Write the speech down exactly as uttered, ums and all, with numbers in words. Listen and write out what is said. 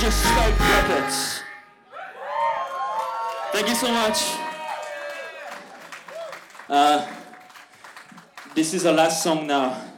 Stoke Records. Thank you so much. Uh, this is our last song now.